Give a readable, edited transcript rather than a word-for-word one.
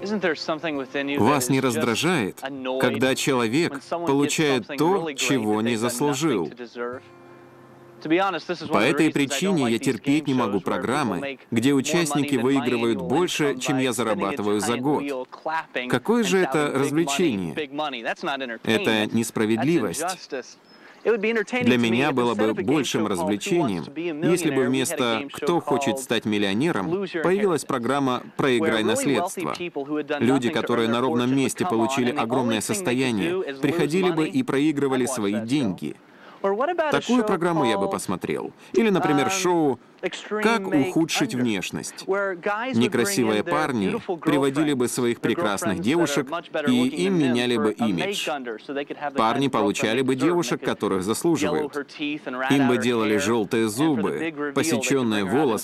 Вас не раздражает, когда человек получает то, чего не заслужил? По этой причине я терпеть не могу программы, где участники выигрывают больше, чем я зарабатываю за год. Какое же это развлечение? Это несправедливость. Для меня было бы большим развлечением, если бы вместо «Кто хочет стать миллионером» появилась программа «Проиграй наследство». Люди, которые на ровном месте получили огромное состояние, приходили бы и проигрывали свои деньги. Такую программу я бы посмотрел. Или, например, шоу «Как ухудшить внешность». Некрасивые парни приводили бы своих прекрасных девушек, и им меняли бы имидж. Парни получали бы девушек, которых заслуживают. Им бы делали желтые зубы, посеченные волосы,